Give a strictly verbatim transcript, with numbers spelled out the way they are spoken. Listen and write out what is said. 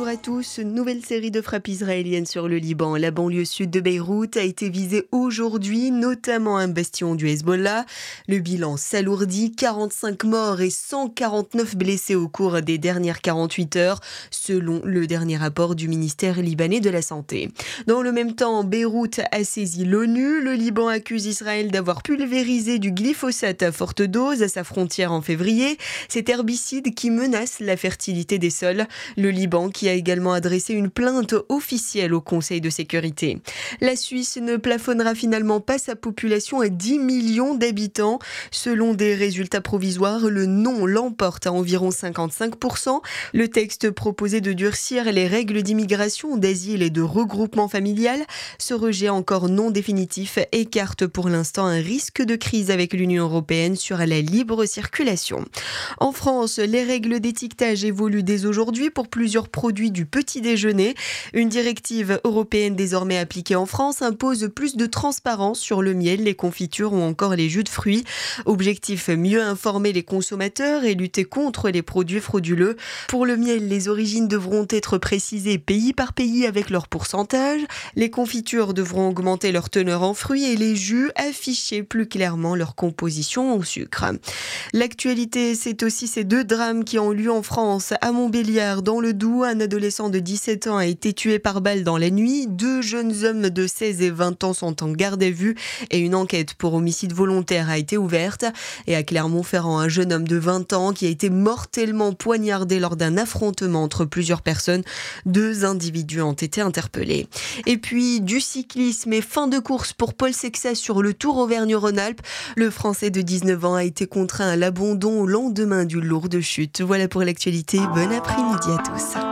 à tous. Nouvelle série de frappes israéliennes sur le Liban. La banlieue sud de Beyrouth a été visée aujourd'hui, notamment un bastion du Hezbollah. Le bilan s'alourdit, quarante-cinq morts et cent quarante-neuf blessés au cours des dernières quarante-huit heures, selon le dernier rapport du ministère libanais de la Santé. Dans le même temps, Beyrouth a saisi l'ONU. Le Liban accuse Israël d'avoir pulvérisé du glyphosate à forte dose à sa frontière en février. Cet herbicide qui menace la fertilité des sols. Le Liban qui a également adressé une plainte officielle au Conseil de sécurité. La Suisse ne plafonnera finalement pas sa population à dix millions d'habitants. Selon des résultats provisoires, le non l'emporte à environ cinquante-cinq pour cent. Le texte proposait de durcir les règles d'immigration, d'asile et de regroupement familial. Ce rejet encore non définitif écarte pour l'instant un risque de crise avec l'Union européenne sur la libre circulation. En France, les règles d'étiquetage évoluent dès aujourd'hui pour plusieurs produits du petit déjeuner. Une directive européenne désormais appliquée en France impose plus de transparence sur le miel, les confitures ou encore les jus de fruits. Objectif, mieux informer les consommateurs et lutter contre les produits frauduleux. Pour le miel, les origines devront être précisées pays par pays avec leur pourcentage. Les confitures devront augmenter leur teneur en fruits et les jus afficher plus clairement leur composition en sucre. L'actualité, c'est aussi ces deux drames qui ont lieu en France. À Montbéliard, dans le Doubs, un adolescent de dix-sept ans a été tué par balle dans la nuit. Deux jeunes hommes de seize et vingt ans sont en garde à vue et une enquête pour homicide volontaire a été ouverte. Et à Clermont-Ferrand, un jeune homme de vingt ans qui a été mortellement poignardé lors d'un affrontement entre plusieurs personnes. Deux individus ont été interpellés. Et puis du cyclisme et fin de course pour Paul Sexas sur le Tour Auvergne-Rhône-Alpes. Le Français de dix-neuf ans a été contraint à l'abandon au lendemain d'une lourde chute. Voilà pour l'actualité. Bon après-midi à tous.